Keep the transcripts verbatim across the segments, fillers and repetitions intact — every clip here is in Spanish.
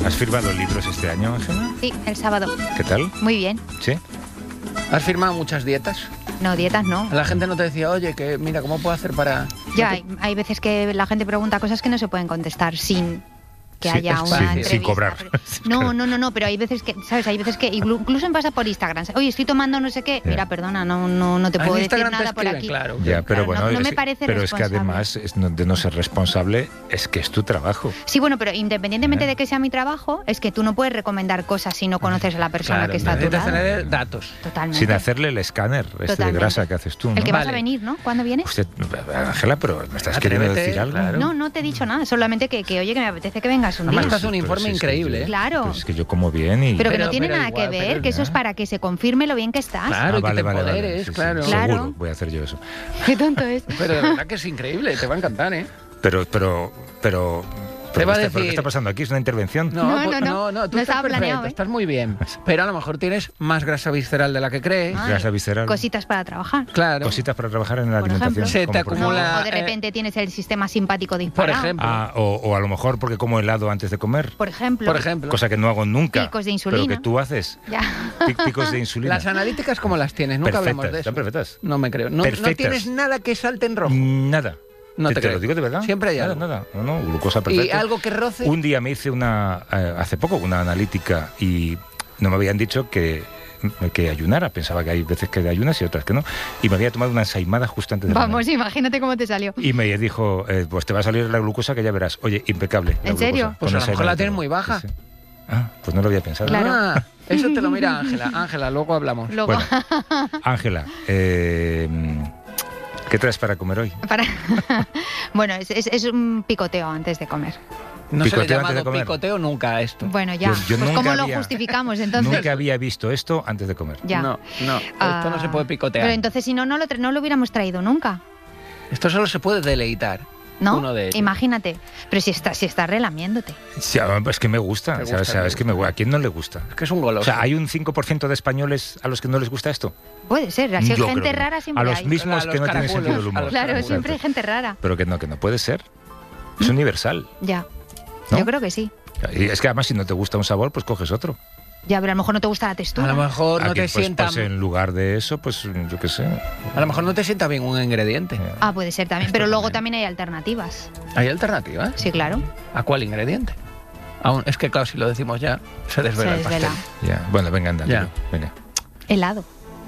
¿Has firmado libros este año, Ángela? Sí, el sábado. ¿Qué tal? Muy bien. ¿Sí? ¿Has firmado muchas dietas? No, dietas no. La gente no te decía, oye, que mira, ¿cómo puedo hacer para...? Ya, hay, hay veces que la gente pregunta cosas que no se pueden contestar sin que Sí, haya es una fácil. entrevista. Sin cobrar. No, no, no, no, pero hay veces que, ¿sabes? Hay veces que incluso me pasa por Instagram. Oye, estoy tomando no sé qué. Ya. Mira, perdona, no, no, no te Ah, puedo en decir Instagram te nada por escriben, aquí. claro. Ya, pero Claro, bueno, no- no es, me parece pero es que responsable. además es no- de no ser responsable es que es tu trabajo. Sí, bueno, pero independientemente Ya. de que sea mi trabajo, es que tú no puedes recomendar cosas si no conoces a la persona Claro, que está a tu necesitas lado. tener datos. Totalmente. Sin hacerle el escáner este de Totalmente. grasa que haces tú, ¿no? El que vas a Vale. venir, ¿no? ¿Cuándo vienes? Usted, Ángela, pero ¿me estás Atrévete, queriendo decir algo? claro. No, no te he dicho nada, solamente que, que oye, que me apetece que vengas un Además, día. estás un Pero informe si es que increíble, yo- ¿eh? Claro. Pues es que yo como bien y... Pero que Pero- no tiene pero nada igual, que ver, pero que eso es ya. para que se confirme lo bien que estás. Claro, Ah, y que vale, te vale, vale. empoderes, Sí, sí, claro. Claro. Seguro, voy a hacer yo eso. Qué tonto es. Pero de verdad que es increíble, te va a encantar, ¿eh? Pero, pero, pero... Te pero va a ¿qué está- pero ¿Qué decir- está pasando aquí? ¿Es una intervención? No, No, pues- no, no. no, no, tú No estás estaba perfecto, planeado, ¿eh? estás muy bien. Pero a lo mejor tienes más grasa visceral de la que crees. Ay, Grasa visceral. Cositas para trabajar. Claro. Cositas para trabajar en la Por alimentación. ejemplo. Se te como por No, acumula- o de eh, repente tienes el sistema simpático Por disparado. ejemplo. Ah, o, o a lo mejor porque como helado antes de comer. Por ejemplo. Por ejemplo. Cosa que no hago nunca. Picos de insulina. Pero que tú haces. Ya. Pic- Picos de insulina. Las analíticas, ¿cómo las tienes? Nunca Perfectas, hablamos de eso. están perfectas. No me creo. No, no Perfectas. tienes nada que salte en rojo. Nada. No te te, creo. lo digo de verdad. Siempre hay nada, algo. Nada, no, no, glucosa Y perfecta. algo que roce. Un día me hice una, eh, hace poco, una analítica y no me habían dicho que, que ayunara. Pensaba que hay veces que ayunas y otras que no. Y me había tomado una ensaimada justo antes de Vamos, comer. imagínate cómo te salió. Y me dijo, eh, pues te va a salir la glucosa que ya verás. Oye, impecable. la ¿En serio? glucosa, Pues con a lo mejor ensaimada la y tienes todo. muy baja. Sí, sí. Ah, pues no lo había pensado. Claro. Ah, eso te lo mira Ángela. Ángela, luego hablamos. Luego, Bueno, Ángela, eh, ¿qué traes para comer hoy? para... bueno, es, es- es un picoteo antes de comer. No se le Picoteo ha antes de llamado comer. picoteo nunca a esto. Bueno, ya. Yo- yo pues nunca ¿cómo lo había- justificamos entonces? Nunca había visto esto antes de comer. Ya. No, no, Ah, esto no se puede picotear. Pero entonces si no, no lo, tra- no lo hubiéramos traído nunca, Esto solo se puede deleitar. ¿no? Uno de ellos. Imagínate. Pero si estás si estás relamiéndote. Sí, es que me gusta. Te o sea, gusta, o sea, te es que me, gusta. ¿a quién no le gusta? Es que es un O goloso. sea, ¿hay un cinco por ciento de españoles a los que no les gusta esto? Puede ser, así Yo creo gente que no. rara siempre A los hay. mismos A los que no tienen caraculos, sentido del a humor. los Claro, caraculos. siempre hay gente rara. Pero que no, que no puede ser. Es universal. Ya. ¿No? Yo creo que sí. Y es que además si no te gusta un sabor, pues coges otro. Ya, pero a lo mejor no te gusta la A textura. lo mejor no Aquí, te pues, sienta. pues en lugar de eso, pues yo qué sé. A lo mejor no te sienta bien un ingrediente. Ah, puede ser también. Esto Pero luego también. también hay alternativas. ¿Hay alternativas? Sí, claro. ¿A cuál ingrediente? Aún, es que claro, si lo decimos ya, se desvela Se el pastel. desvela. Ya. Bueno, venga, anda. Ya. tío, Venga. Helado.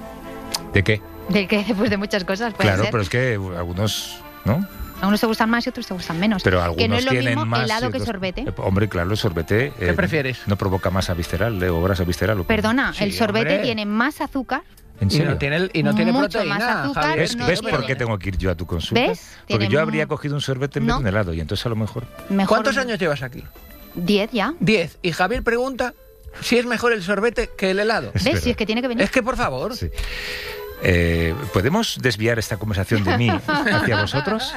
¿De qué? Del que después de muchas cosas puede Claro, ser. pero es que algunos, ¿no? A unos te gustan más y otros te gustan menos. Pero algunos que no es lo tienen mismo más helado y que otros- sorbete. Eh, hombre, claro, el sorbete. ¿Qué prefieres? No provoca masa visceral eh, o grasa visceral. ¿o cómo? Perdona, Sí, el sorbete hombre. tiene más azúcar. ¿En Y serio? no tiene, y no tiene Mucho proteína. más azúcar, Javier. ¿Ves, no ves tiene- por qué tengo que ir yo a tu consulta? ¿Ves? Porque Tiene yo mu- habría cogido un sorbete en vez No. de un helado y entonces a lo mejor... Mejor... ¿Cuántos años llevas aquí? Diez ya. Diez. Y Javier pregunta si es mejor el sorbete que el helado. Es ¿Ves? verdad. Si es que tiene que venir. Es que, por favor. Sí. Eh, ¿Podemos desviar esta conversación de mí hacia vosotros?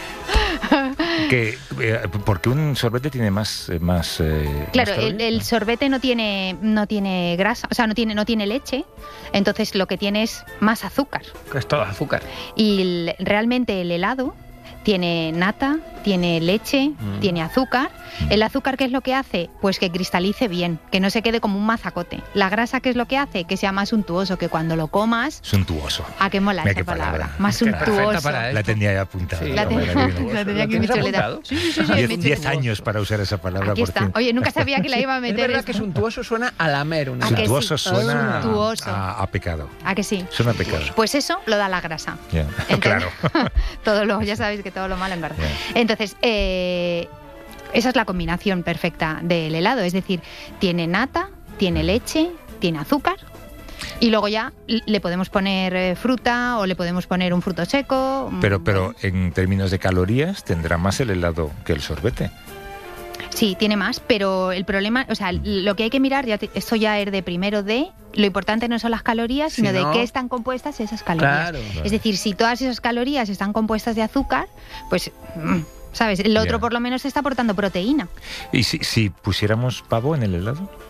Que, eh, porque un sorbete tiene más... eh, más eh, Claro, más el, calorías, el ¿no? sorbete no tiene, no tiene grasa, o sea, no tiene, no tiene leche, entonces lo que tiene es más azúcar. Que es todo azúcar. Y el- realmente el helado tiene nata, tiene leche, Mm. tiene azúcar. El azúcar, ¿qué es lo que hace? Pues que cristalice bien, que no se quede como un mazacote. La grasa, ¿qué es lo que hace? Que sea más untuoso, que cuando lo comas... Suntuoso. ¿A qué mola Mira esa qué palabra? palabra. Más Es que perfecta untuoso. para La esto. tenía ya apuntada. Sí, La la tenía- verdad que no. la tenía aquí ¿Lo mi tienes chuleta. apuntado? Sí, sí, sí, sí, Diez, me- diez años para usar esa palabra, Aquí por está. fin. Oye, nunca sabía que la iba a Es meter. verdad que esto. suntuoso suena a lamer una ¿A que sí? Suntuoso suena Suntuoso. a, a pecado. ¿A que sí? Suena a pecado. Pues eso lo da la grasa. Ya. Entonces- Claro. Todo lo, ya sabéis que todo lo malo engorda. Ya. Entonces, eh, esa es la combinación perfecta del helado. Es decir, tiene nata, tiene leche, tiene azúcar. Y luego ya le podemos poner eh, fruta o le podemos poner un fruto seco. Pero, mm, pero en términos de calorías tendrá más el helado que el sorbete. Sí, tiene más, pero el problema, o sea, lo que hay que mirar, ya te- esto ya es de primero de, lo importante no son las calorías, Si sino no- de qué están compuestas esas calorías. Claro. Es decir, si todas esas calorías están compuestas de azúcar, pues, mm, ¿sabes? El otro Ya. por lo menos te está aportando proteína. ¿Y si, si pusiéramos pavo en el helado?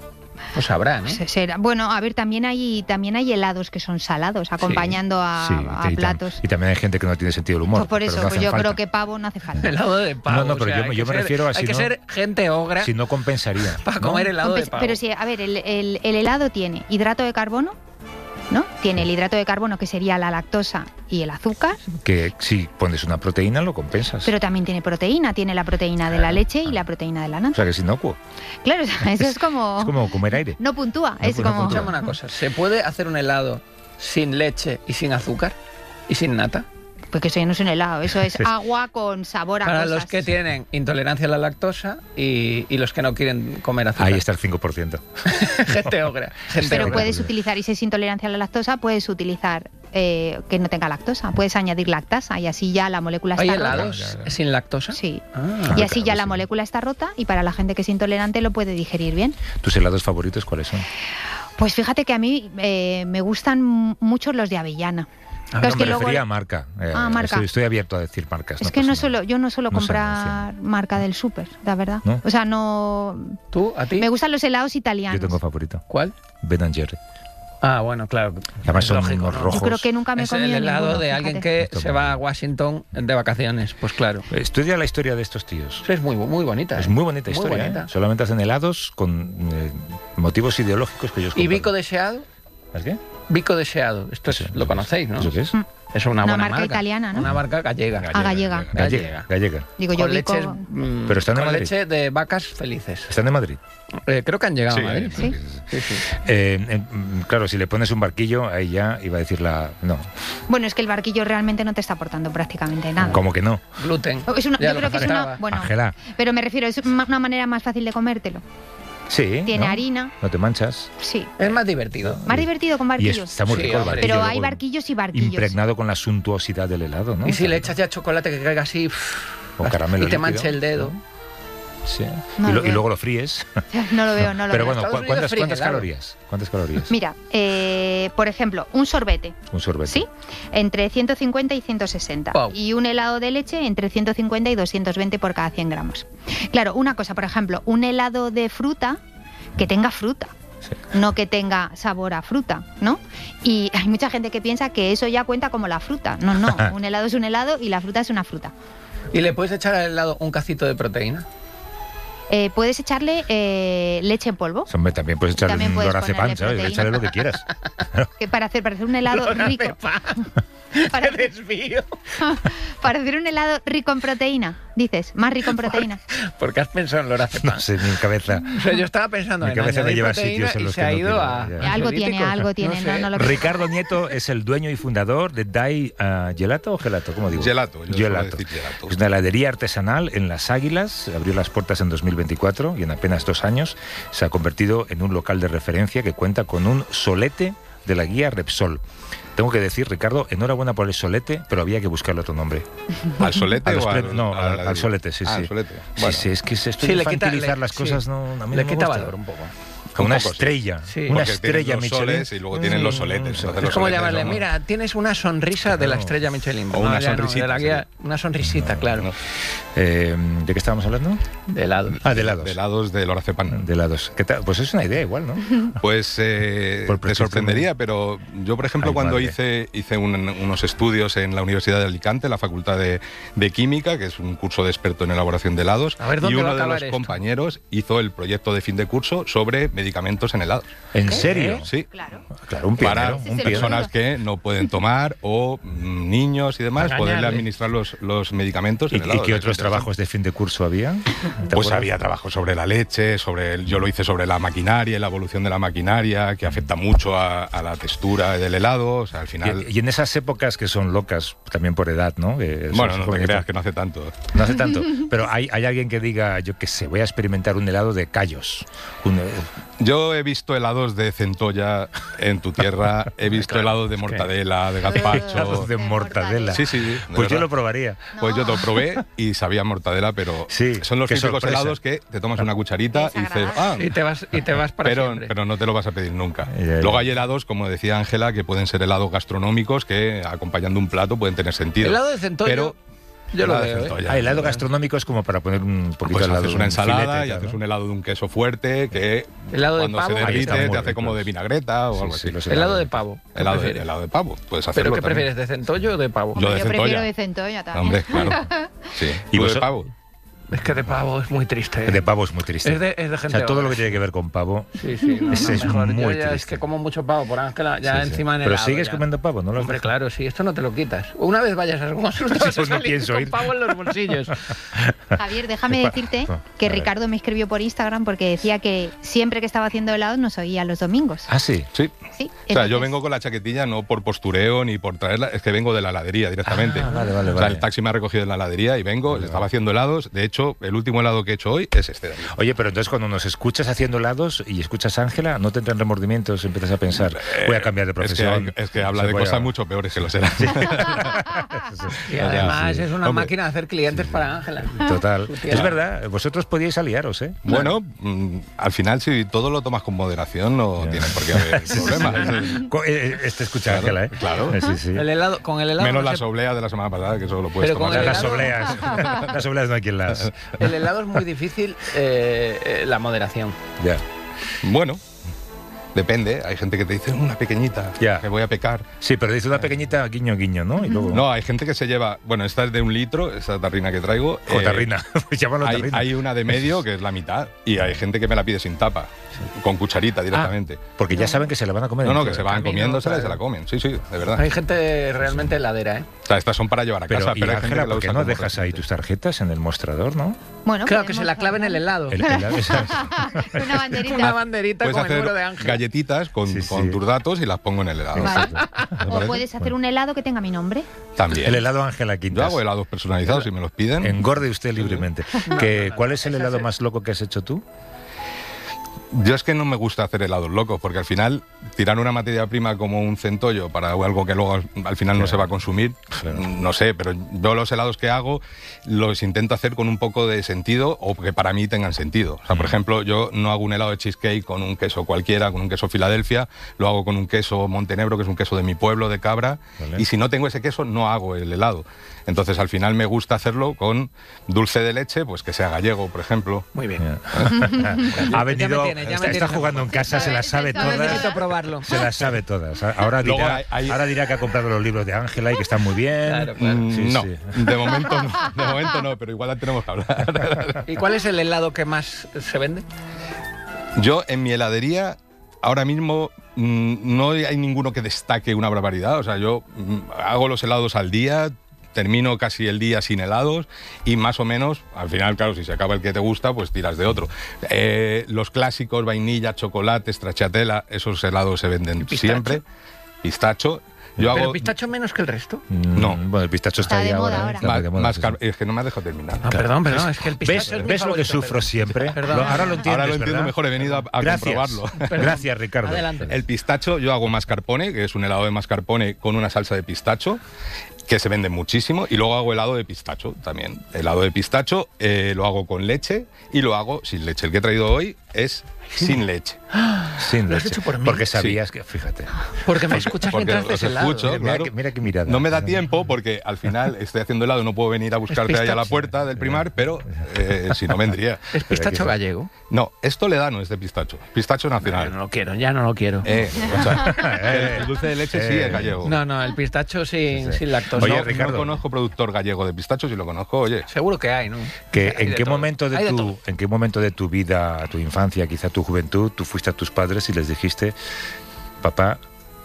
Pues habrá, ¿no? Se- será- Bueno, a ver, también hay también hay helados que son salados, acompañando a, Sí, a y tam- platos. Y también hay gente que no tiene sentido del humor. Pues por pero eso, no pues hacen yo falta. creo que pavo no hace falta. Helado de pavo. No, no, pero o sea, yo me- hay yo que me ser- refiero a Hay si que no- ser gente ogra Si no compensaría. para ¿no? comer helado de Compens- pavo. Pero sí, a ver, el, el- el helado tiene hidrato de carbono, ¿no? Tiene el hidrato de carbono, que sería la lactosa y el azúcar, Que si pones una proteína lo compensas. pero también tiene proteína. Tiene la proteína de la leche y la proteína de la O nata. sea que es inocuo. Claro, o sea, eso es como... Es como comer aire. No puntúa, No, es pues no como... puntúa. Escúchame una cosa, ¿se puede hacer un helado sin leche y sin azúcar? ¿Y sin nata? Porque eso ya no es un helado, eso es agua con sabor a Para cosas. los que tienen intolerancia a la lactosa y, y los que no quieren comer azúcar. Ahí está el cinco por ciento. Gente ogra. Gente Pero ogra. puedes utilizar, y si es intolerancia a la lactosa, puedes utilizar eh, que no tenga lactosa. Puedes añadir lactasa y así ya la molécula ¿Hay está helados Ya, ya, ya. sin lactosa? rota. Sí. Ah. Y claro, así ya la sí. molécula está rota y para la gente que es intolerante lo puede digerir bien. ¿Tus helados favoritos cuáles son? Pues fíjate que a mí eh, me gustan mucho los de avellana. Ah, Claro, no, es que me luego- refería a marca. Eh, Ah, marca. Estoy, estoy abierto a decir marcas. Es que no pasa solo, nada. yo no suelo No se comprar marca del súper, la verdad. ¿No? O sea, no... ¿Tú? ¿A ti? Me gustan los helados italianos. Yo tengo favorito. ¿Cuál? Ben and Jerry. Ah, bueno, claro. Además Es son lógico, unos ¿no? rojos. Yo creo que nunca me he Es el comido helado ninguno, de alguien fíjate. que Esto se muy va a bien. Washington de vacaciones. Pues claro. Estudia la historia de estos tíos. Es muy, muy bonita. Es ¿eh? muy bonita Muy historia. bonita. ¿eh? Solamente hacen helados con eh, motivos ideológicos que ellos ¿Y comparten. bico deseado? ¿Es qué? Bico deseado. Esto es- Eso, lo eso conocéis, ¿no? ¿Eso qué es? Mm. Es una, Una buena marca italiana, ¿no? Una marca gallega. Ah, gallega. Gallega. Gallega. Digo yo, Con bico- leches, mm, Pero están en con Madrid. leche de vacas felices. ¿Están de Madrid? Eh, creo que han llegado Sí, a Madrid. ¿Sí? Sí, sí. Eh, eh, mm, claro, si le pones un barquillo, ahí ya iba a decir la... No, Bueno, es que el barquillo realmente no te está aportando prácticamente nada. como que no. Gluten. Es una- Ya yo lo creo que es una... faltaba. Bueno, Ángela. pero me refiero, es una una manera más fácil de comértelo. Sí. Tiene ¿no? harina, No te manchas. sí. Es más divertido. Más divertido con Y barquillos. está muy Sí, rico el hombre. barquillo. Pero hay luego barquillos y barquillos. Impregnado con la suntuosidad del helado, ¿no? Y si le echas ya chocolate que caiga así Con caramelo y te líquido, manche el dedo. ¿no? Sí. No y, lo lo- y veo. luego lo fríes. No lo veo, no lo Pero veo. bueno, Estados ¿cu- Unidos ¿cuántas, fríen cuántas helado. calorías? ¿Cuántas calorías? Mira, eh, por ejemplo, un sorbete, Un sorbete. ¿sí? Entre ciento cincuenta y ciento sesenta. Wow. Y un helado de leche entre ciento cincuenta y doscientos veinte por cada cien gramos. Claro, una cosa, por ejemplo, un helado de fruta que tenga fruta. Sí. No que tenga sabor a fruta, ¿no? Y hay mucha gente que piensa que eso ya cuenta como la fruta. No, no, un helado es un helado y la fruta es una fruta. ¿Y le puedes echar al helado un cacito de proteína? Eh, puedes echarle eh, leche en polvo, Hombre, también puedes echarle También un puedes lorazepam, ponerle ¿sabes? proteína. Échale lo que quieras. que para hacer, para hacer un helado rico. Para, ¡Qué desvío! para hacer un helado rico en proteína, dices, más rico en proteína. ¿Por qué has pensado en lorazepam? No sé, mi cabeza. O sea, yo estaba pensando Mi en cabeza me añadir lleva a proteína sitios en y los se que ha no ido quiero, a... ya. a Algo tiene, ansiolíticos. algo tiene, sé. no, no lo Ricardo Nieto es el dueño y fundador de Dai ah, Gelato o Gelato, ¿cómo digo? Gelato, yo suelo decir gelato. Es una heladería artesanal en Las Águilas, abrió las puertas en dos mil veinticuatro y en apenas dos años se ha convertido en un local de referencia que cuenta con un solete de la guía Repsol. Tengo que decir, Ricardo, enhorabuena por el solete, pero había que buscarle otro nombre. ¿Al solete A los o premios- al, no, a la al, al de- solete, sí, Ah, sí. al solete. Sí, Bueno, sí, es que se esto Sí, de le quita- infantilizar le- las sí. cosas no, a mí Le no me quita gusta. valor un poco. Como una Un poco, sí. estrella, Sí. una porque tienen estrella los Michelin. soles y luego tienen los soletes. Mm, Entonces Es los como soletes llamarle, no- mira, tienes una sonrisa de la Claro. estrella Michelin. O una ya no, sonrisita, de la guía- sí. una sonrisita, claro. no. Eh, ¿De qué estábamos hablando? De helado. Ah, de helados. De helados de lorazepam. De helados. ¿Qué tal? Pues es una idea igual, ¿no? Pues eh, Por te prescripción. sorprendería, pero yo, por ejemplo, Ay, cuando madre. hice, hice un- unos estudios en la Universidad de Alicante, la Facultad de, de Química, que es un curso de experto en elaboración de helados, A ver, y ¿dónde va uno a de acabar los esto? compañeros hizo el proyecto de fin de curso sobre medicamentos en helados. ¿En serio? Sí. Claro. Claro, un Para pionero. Ese Un es el pionero. personas que no pueden tomar o mm, niños y demás, Para poderle engañarle. administrar los, los medicamentos ¿Y, en y helados. qué Es otros interesante. trabajos de fin de curso había? ¿Te Pues acuerdas? había trabajo sobre la leche, sobre el- yo lo hice sobre la maquinaria, la evolución de la maquinaria, que afecta mucho a, a la textura del helado. O sea, al final. Y, y en esas épocas que son locas, también por edad, ¿no? Que bueno, son no te jóvenes, creas que no hace tanto. No hace tanto. Pero hay, hay alguien que diga, yo qué sé, voy a experimentar un helado de callos. Un, eh, Yo he visto helados de centolla en tu tierra, he visto Claro, helados de es que- mortadela, de helados gazpacho. de mortadela. Sí, sí, de Pues yo verdad. lo probaría. Pues yo lo probé y sabía mortadela, pero Sí, son los qué típicos sorpresa. helados que te tomas una cucharita y dices, ah, Y te vas, y te vas para pero, siempre. pero no te lo vas a pedir nunca. Ya, ya. Luego hay helados, como decía Ángela, que pueden ser helados gastronómicos que acompañando un plato pueden tener sentido. Helado de centollo. Pero Yo lo helado de veo, ¿eh? centolla. Ah, helado gastronómico es como para poner un poquito Pues al lado haces de una un ensalada filete, y tal, haces ¿no? un helado de un queso fuerte que Helado de cuando pavo. se Ahí derrite están muy te hace como de ricos. vinagreta o Sí, algo sí, así. los Helado de pavo. ¿qué helado, de, prefieres? helado de pavo, puedes hacerlo ¿Pero qué también. prefieres, de centollo o de pavo? Yo de Yo centolla. prefiero de centolla también. Hombre, claro. Sí. ¿Y ¿Y vos- de pavo? Es que de pavo es muy triste. ¿eh? De pavo es muy triste. Es de, es de o gente sea, todo lo vaga. que tiene que ver con pavo. Sí, sí, no, Ese no, es mejor. muy Yo ya es triste. que como mucho pavo por Ángela, ya Sí, sí. encima en Pero helado, sigues ya. comiendo pavo, ¿no? Lo has Hombre, dejado? claro, sí, esto no te lo quitas. Una vez vayas a algún asunto, vas a Pues no salir pienso con ir. pavo en los bolsillos. Javier, déjame Epa. decirte Ah, que a ver. Ricardo me escribió por Instagram porque decía que siempre que estaba haciendo helados nos oía los domingos. Ah, sí. Sí. Sí, O sea, yo entonces- vengo con la chaquetilla no por postureo ni por traerla, es que vengo de la heladería directamente. Ah, vale, vale, O sea, vale. el taxi me ha recogido en la heladería y vengo, Vale, le estaba vale. haciendo helados. De hecho, el último helado que he hecho hoy es este de aquí. Oye, pero entonces cuando nos escuchas haciendo helados y escuchas a Ángela, ¿no te entran remordimientos? Empiezas a pensar, voy a cambiar de Es que, profesión. hay- es que habla Se de voy a- cosas mucho peores que los helados. Y además sí. es una Hombre. máquina de hacer clientes para Ángela. Total. Su tía. Es verdad, vosotros podíais aliaros, ¿eh? Bueno, mm, al final si todo lo tomas con moderación no Ya. tiene por qué haber problemas. Co- eh, Este escucha a Claro, Ángela, ¿eh? claro. Eh, Sí, sí. El helado, con el helado Menos no las se- obleas de la semana pasada, que eso lo puedes Pero con tomar. el Las helado- obleas. Las obleas no hay quien las... el helado es muy difícil eh, eh, la moderación. Ya. Bueno, depende. Hay gente que te dice una pequeñita, Ya. que voy a pecar. Sí, pero dice una pequeñita guiño guiño, ¿no? Y luego... No, hay gente que se lleva, bueno, esta es de un litro, esta tarrina que traigo. O eh, tarrina. Llámalo Hay, tarrina. hay una de medio que es la mitad y hay gente que me la pide sin tapa, con cucharita directamente. Porque ya saben que se la van a comer. no, no, entera. que se van camino, comiéndosela y claro. se la comen. Sí, sí, de verdad. Hay gente realmente heladera, ¿eh? O sea, estas son para llevar a Pero, casa, y pero hay gente Ángela, que la ¿por qué usa no como dejas ahí recipiente. tus tarjetas en el mostrador, no? Bueno, Claro, que se podemos la clave en el helado. El- el- esa- Una banderita. Una banderita Puedes con el hacer número de Ángela. galletitas con, Sí, con sí. tus datos y las pongo en el helado. Vale. ¿Te O parece? puedes hacer un helado que tenga mi nombre. También. El helado Ángela Quintas. Yo hago helados personalizados si me los piden. Engorde usted libremente. Que, no, no. ¿Cuál es el Esa helado es- más loco que has hecho tú? Yo es que no me gusta hacer helados locos, porque al final tirar una materia prima como un centollo para algo que luego al final no Claro. se va a consumir, Claro. no sé, pero yo los helados que hago los intento hacer con un poco de sentido o que para mí tengan sentido. O sea, por Mm. ejemplo, yo no hago un helado de cheesecake con un queso cualquiera, con un queso Filadelfia, lo hago con un queso Montenegro, que es un queso de mi pueblo, de cabra, Vale. y si no tengo ese queso no hago el helado. Entonces al final me gusta hacerlo con dulce de leche, pues que sea gallego, por ejemplo. Muy bien. Ya. Ha venido, me tienes, ya me está, está tienes. jugando en casa, se las sabe Ahora todas. necesito probarlo. Se las sabe todas. Ahora Luego dirá, hay- hay- ahora dirá que ha comprado los libros de Ángela y que están muy bien. Claro, claro. Mm, Sí, no, sí. de momento no, de momento no, pero igual tenemos que hablar. ¿Y cuál es el helado que más se vende? Yo en mi heladería ahora mismo mm, no hay ninguno que destaque una barbaridad, o sea, yo mm, hago los helados al día, termino casi el día sin helados y más o menos, al final, claro, si se acaba el que te gusta, pues tiras de otro. Eh, los clásicos, vainilla, chocolate, stracciatella, esos helados se venden ¿Y pistacho? siempre. Pistacho. Yo ¿Pero hago pistacho menos que el resto? Mm, No. Bueno, el pistacho está, Está ahí de moda ahora. ¿eh? ahora. Está muy más, de moda, más sí, car- sí. es que no me has dejado terminar. Ah, perdón, perdón, es que el ¿Ves, pistacho es mi ves lo que favorito, sufro pero- siempre? Perdón. Lo- ahora lo entiendes, Ahora lo entiendo ¿verdad? mejor, he venido a, a Gracias. comprobarlo. Gracias, Ricardo. Adelante. El pistacho, yo hago mascarpone, que es un helado de mascarpone con una salsa de pistacho, que se vende muchísimo, y luego hago helado de pistacho también. Helado de pistacho eh, lo hago con leche y lo hago sin leche. El que he traído hoy es sin leche. Sin Lo has leche. hecho por mí. Porque sabías que, fíjate. Porque me escuchas Porque mientras os haces helado. escucho. Mira, claro. que, mira qué mirada. No me da tiempo porque al final estoy haciendo helado, no puedo venir a buscarte ahí a la pistacho. puerta del primar, pero eh, si no vendría. Es pistacho Pero aquí- gallego. No, es toledano, es de pistacho. Pistacho No, nacional. no lo quiero, ya no lo quiero. Eh, o sea, Eh, el dulce de leche sí eh. es gallego. No, no, el pistacho sin, Sí. sin lactosa. Oye, no, Ricardo. no conozco productor gallego de pistacho, si lo conozco, oye. Seguro que hay, ¿no? Que Hay en de qué todo. momento de Hay tu todo. en qué momento de tu vida, tu infancia, quizá tu juventud, tú fuiste a tus padres y les dijiste, papá,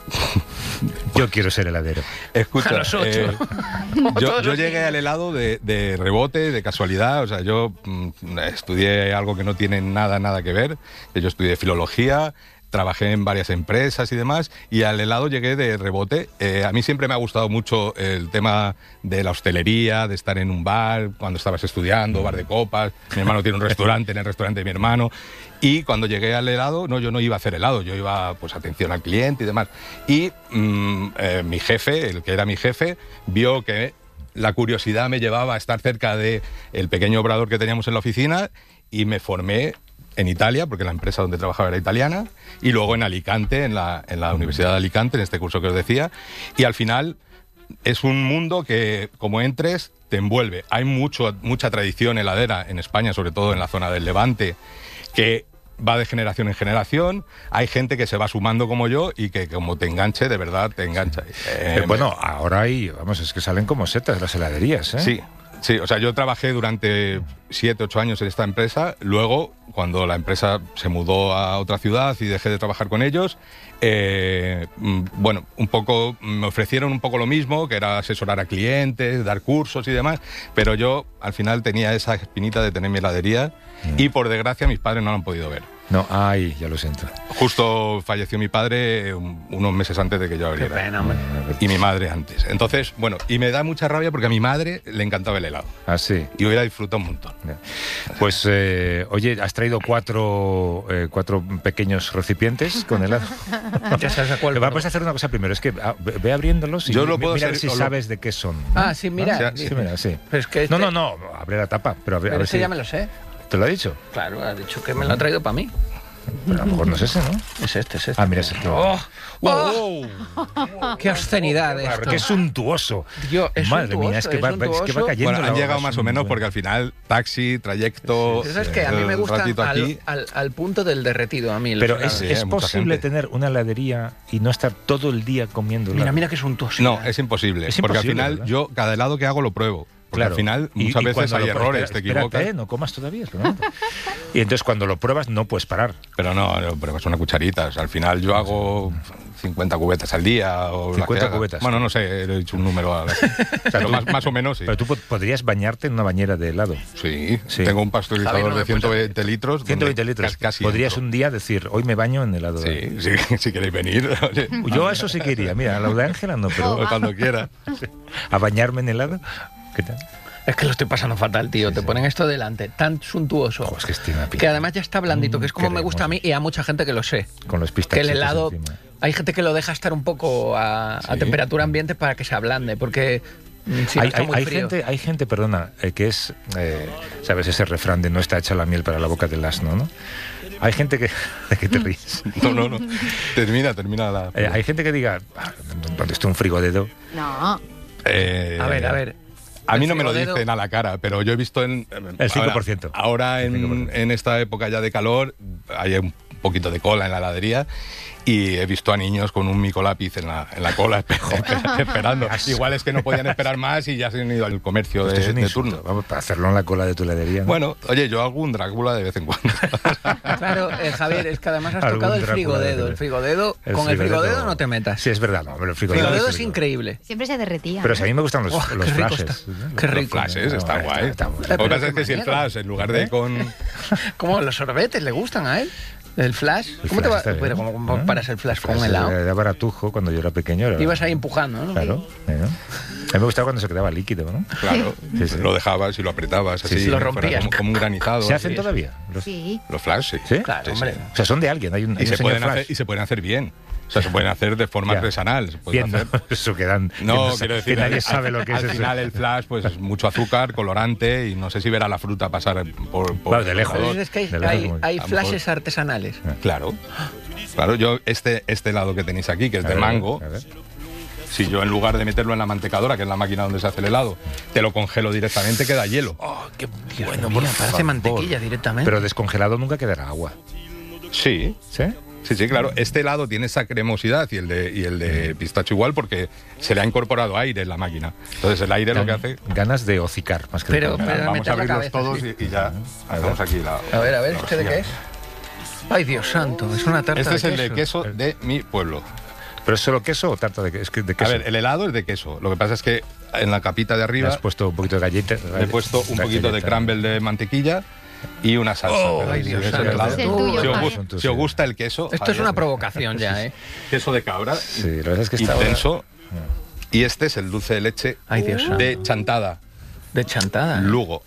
yo quiero ser heladero. Escucha, A los ocho. eh, Como yo, todos yo los llegué niños. al helado de, de rebote, de casualidad, o sea, yo mm, estudié algo que no tiene nada, nada que ver, yo estudié filología, trabajé en varias empresas y demás, y al helado llegué de rebote. Eh, a mí siempre me ha gustado mucho el tema de la hostelería, de estar en un bar, cuando estabas estudiando, bar de copas, mi hermano tiene un restaurante, en el restaurante de mi hermano, y cuando llegué al helado, no, yo no iba a hacer helado, yo iba, pues, atención al cliente y demás. Y mm, eh, mi jefe, el que era mi jefe, vio que la curiosidad me llevaba a estar cerca del pequeño obrador que teníamos en la oficina y me formé en Italia, porque la empresa donde trabajaba era italiana, y luego en Alicante, en la, en la Universidad de Alicante, en este curso que os decía, y al final es un mundo que, como entres, te envuelve. Hay mucho, mucha tradición heladera en España, sobre todo en la zona del Levante, que va de generación en generación. Hay gente que se va sumando como yo y que como te enganche, de verdad te engancha. Eh, eh, bueno, ahora hay, vamos, es que salen como setas las heladerías, ¿eh? Sí, sí, o sea, yo trabajé durante siete, ocho años en esta empresa. Luego, cuando la empresa se mudó a otra ciudad y dejé de trabajar con ellos, eh, bueno, un poco me ofrecieron un poco lo mismo, que era asesorar a clientes, dar cursos y demás, pero yo al final tenía esa espinita de tener mi heladería mm. y por desgracia mis padres no lo han podido ver. No, ay, ya lo siento. Justo falleció mi padre un, unos meses antes de que yo abriera. Qué pena, hombre. Y mi madre antes. Entonces, bueno, y me da mucha rabia porque a mi madre le encantaba el helado. Ah, sí. Y hubiera disfrutado un montón. Pues, eh, oye, has traído cuatro, eh, cuatro pequeños recipientes con helado. Ya sabes a cuál. Vamos a hacer una cosa primero, es que ah, ve abriéndolos y yo lo puedo mira hacer, si lo... sabes de qué son. Ah, sí, mira. ¿No? Sí, sí, mira, sí. Pero es que este... No, no, no, abre la tapa. Pero, abre, pero a ver ese si... ya me lo sé. ¿Te lo ha dicho? Claro, ha dicho que me lo ha traído para mí. Pero a lo mejor no es ese, ¿no? Es este, es este. Ah, mira, ese. ¡Oh! ¡Oh! ¡Qué obscenidad Claro, esto! ¡Qué suntuoso! Dios, es Madre suntuoso, mía, es que, es va, suntuoso. es que va cayendo. Bueno, han llegado más o menos porque al final taxi, trayecto... Eso es que a mí me gusta al, al, al punto del derretido, a mí. Pero es, sí, es posible gente. tener una heladería y no estar todo el día comiendo helado. Mira, mira qué suntuoso. No, es imposible. Es porque imposible, al final ¿verdad? yo cada helado que hago lo pruebo. Porque Claro. al final Y- muchas y veces cuando hay lo- errores, espera- te espérate, equivocas. no comas todavía. espera un momento. Y entonces cuando lo pruebas no puedes parar. Pero no, no, pero es una cucharita. O sea, al final yo hago cincuenta cubetas al día. O las cincuenta que haga. cubetas. Bueno, no sé, he dicho un número. A la... pero más, más o menos sí. Pero tú po- podrías bañarte en una bañera de helado. Sí, Sí. tengo un pasteurizador Javier, no me de ciento veinte litros. ciento veinte donde litros. Casi, casi Podrías entro. un día decir, hoy me baño en helado. Sí, sí, si queréis venir. oye, Yo a eso sí que iría. Mira, a la de Ángela no, pero cuando quiera. a bañarme en helado. ¿Qué tal? Es que lo estoy pasando fatal, tío. Sí, Te sí. ponen esto delante, tan suntuoso. Ojo, es que tiene una pinta. Que además ya está blandito, Mm, que es como qué me gusta a mí y a mucha gente que lo sé. Con los Que pistachitos el helado, encima. hay gente que lo deja estar un poco a, a Sí. temperatura ambiente para que se ablande, porque mm, si no hay, está hay- muy hay frío. gente, hay gente, perdona, eh, que es, eh, ¿sabes? Ese refrán de no está hecha la miel para la boca del asno, ¿no? Hay gente que... ¿De qué te ríes? No, no, no. Termina, termina la... Eh, hay gente que diga, ah, ¿dónde está un frigodedo? No. Eh, A ver, a ver. A mí El no me lo frigodedo- dicen a la cara, pero yo he visto en... El cinco por ciento. Ahora, ahora El cinco por en, ciento. en esta época ya de calor hay un poquito de cola en la heladería y he visto a niños con un micolápiz en la, en la cola esper- esperando. Igual es que no podían esperar más y ya se han ido al comercio Esto de, es un de insulto. turno. Vamos, para hacerlo en la cola de tu heladería, ¿no? Bueno, oye, yo hago un Drácula de vez en cuando. Claro, eh, Javier, es que además has Algún tocado el Drácula frigodedo. de- El frigodedo, El con el frigodedo- frigodedo no te metas. Sí, es verdad, no, pero el El frigodedo, frigodedo es es increíble. Siempre se derretía. Pero ¿no? si a mí me gustan los, Oh, los qué rico flashes. está. ¿no? Qué Los rico. flashes, No, está está- guay. está muy Lo bien. que Pero pasa es que si el compañero. flash, en lugar de ¿Eh? con... ¿Cómo los sorbetes le gustan a él? ¿El flash? El ¿Cómo te flash va? está bien. Pero ¿cómo, cómo ¿Eh? paras el flash El con un flash helado? Era baratujo cuando yo era pequeño. Era, Ibas ahí empujando, ¿no? Claro. ¿eh? A mí me gustaba cuando se quedaba líquido, ¿no? Claro, Sí, sí. lo dejabas y lo apretabas así. sí. Lo fuera rompías. Como, como un granizado. ¿Se hacen así. todavía? Los, Sí. Los flash, sí. ¿Sí? Claro, Sí, hombre. sí. O sea, son de alguien. Hay un, hay Y un se, señor pueden flash. hacer, y se pueden hacer bien. O sea, se pueden hacer de forma Ya. artesanal. Se pueden Bien, hacer. ¿no? Eso que dan. que No, sa- quiero decir, que nadie al- sabe lo que al es eso. final el flash, pues es mucho azúcar, colorante y no sé si verá la fruta pasar por... por Claro, de lejos. Pero el es que hay, De lejos, hay, como- hay a lo flashes mejor. artesanales. Claro. Claro, yo este, este helado que tenéis aquí, que es A de ver, mango, a ver. si yo en lugar de meterlo en la mantecadora, que es la máquina donde se hace el helado, te lo congelo directamente, queda hielo. Oh, qué Bueno, por mira, parece favor. mantequilla directamente. Pero descongelado nunca quedará agua. Sí, ¿Sí? sí, sí, claro. Este helado tiene esa cremosidad y el de, y el de pistacho igual porque se le ha incorporado aire en la máquina. Entonces el aire lo que hace... Ganas de hocicar más que Pero- de comer. pero- Vamos meter a la abrirlos cabeza, todos sí. y, y ya hacemos aquí la... A ver, a ver, la ¿este de qué es? hostia. Ay, Dios santo, es una tarta Este de es el queso. de queso de mi pueblo. ¿Pero es solo queso o tarta de, que- es que de A queso? ver, el helado es de queso. Lo que pasa es que en la capita de Le arriba has puesto un poquito de galleta. le he puesto un poquito de crumble de mantequilla y una salsa. Oh, Pero ay, si Dios ves el santo. helado- Es el tuyo, si, os, Javier. gu- si os gusta el queso... Esto es Javier, una provocación ya, ¿eh? queso de cabra, Sí, la verdad es que está ahora- intenso. Y este es el dulce de leche Ay, Dios santo. de chantada, De chantada. Lugo,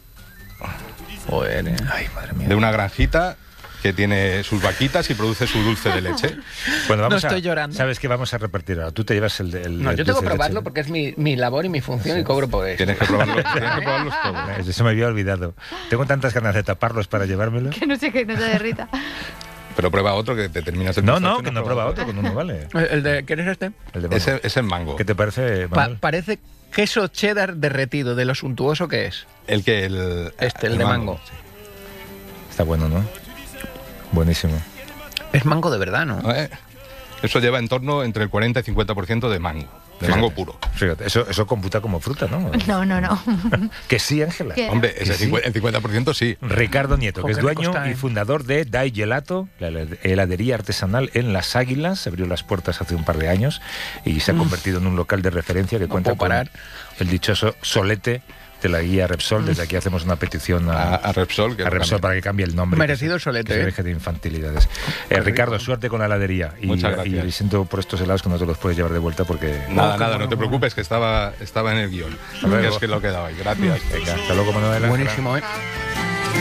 Joder, eh. Ay, madre mía. de una granjita que tiene sus vaquitas y produce su dulce de leche. Bueno, vamos No estoy a, llorando. ¿Sabes qué vamos a repartir ahora? Tú te llevas el... el No, el yo tengo dulce que de probarlo leche. porque es mi, mi labor y mi función y cobro por eso. Tienes que probarlos, tienes que probarlos todos. Eh, Se me había olvidado. Tengo tantas ganas de taparlos para llevármelo. Que no sé que no se derrita. Pero prueba otro que te terminas el No, pistacho no, y que no prueba otro, con uno vale. ¿El de quieres este? El de mango. Ese, ese es mango. ¿Qué te parece, Pa- Manuel? parece queso cheddar derretido, de lo suntuoso que es. El que el Este, el de mango. sí. Está bueno, ¿no? Buenísimo. Es mango de verdad, ¿no? Eh, Eso lleva en torno entre el cuarenta y cincuenta por ciento de mango, de Fíjate, mango puro. Fíjate, eso, eso computa como fruta, ¿no? No, no, no. Que sí, Ángela. ¿Qué? Hombre, ¿Que ese sí? cincuenta el cincuenta por ciento sí. Ricardo Nieto, Jo, que es qué rico dueño está, y ¿eh? fundador de Dai Gelato, la heladería artesanal en Las Águilas. Se abrió las puertas hace un par de años y se ha convertido en un local de referencia que No cuenta puedo parar. con el dichoso solete de la guía Repsol. Desde aquí hacemos una petición a, A, a Repsol, que a Repsol cambia. para que cambie el nombre. Merecido que el se- solete, que se ¿eh? deje de infantilidades. Eh, Ricardo, suerte con la heladería. Y, Muchas gracias. y siento por estos helados que no te los puedes llevar de vuelta porque... Nada, Oh, qué nada, bueno, no te bueno. preocupes, que estaba, estaba en el guión. luego. Que es que lo quedaba ahí. Gracias. Venga, hasta luego, Manuel. Buenísimo, ¿eh?